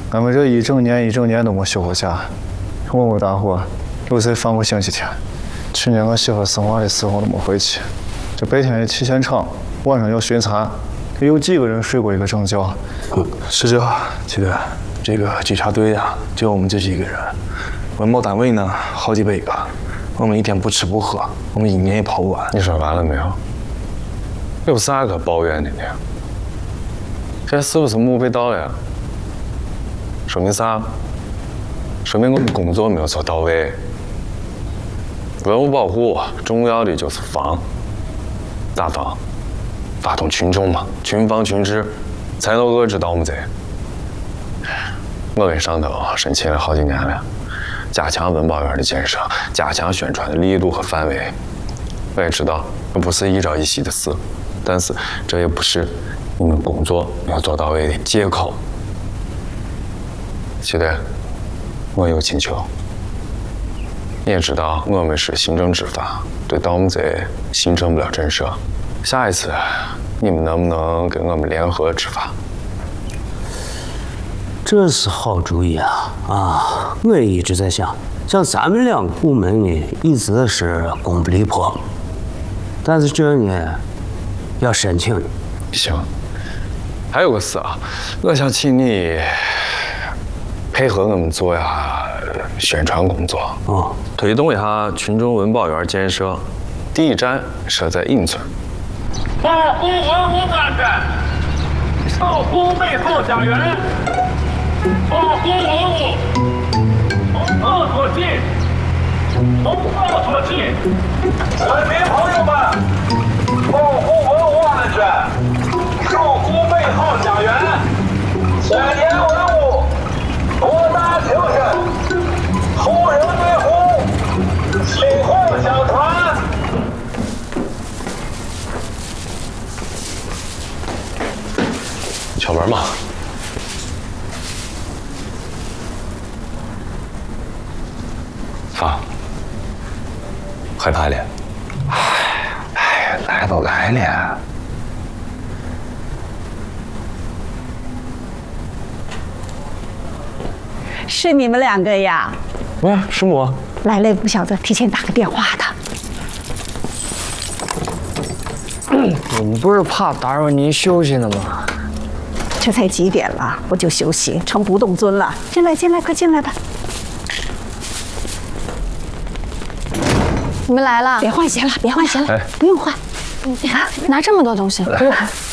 俺们这一整年都没休过假。问问大伙，有谁放过星期天？去年我媳妇生娃的时候都没回去，这白天也去现场，晚上要巡查，有几个人睡过一个整觉？ 是这，记得这个稽查队呀，就我们这几个人，文保单位呢好几百个，我们一天不吃不喝，我们一年也跑不完。 你说完了没有？有啥可抱怨的呢？这是不是墓被盗了呀？说明啥？说明我们工作没有做到位。文物保护重要的就是防，咋防？发动群众嘛，群防群治，才能遏制盗墓贼。我跟上头申请了好几年了，加强文保园的建设，加强宣传的力度和范围。我也知道这不是一朝一夕的事，但是这也不是你们工作没有做到位的借口。兄弟，我有请求。你也知道，我们是行政执法，对盗墓贼形成不了震慑。下一次，你们能不能跟我们联合执法？ 这是好主意啊！我也一直在想，像咱们两个部门呢，一直是攻不离破，但是这呢，要申请。 行，还有个事啊，我想请你配合我们做呀宣传工作，推动一下群众文保园建设。第一站设在应村。 保护文物安全，守护背后家园，保护文物，从恶所进，从恶所进。人民朋友们，保护文物安全，守护背后家园，千年文物博大精深，出人对壶，薪火相传。 敲门嘛。爸，害怕了？ 来都来了。 是你们两个呀？ 喂，是我。 来了也不晓得提前打个电话的。 我们不是怕打扰您休息呢吗？ 这才几点了，我就休息成不动尊了。进来，进来，快进来吧。 你们来了， 别换鞋了，别换鞋了，不用换。 拿这么多东西，不是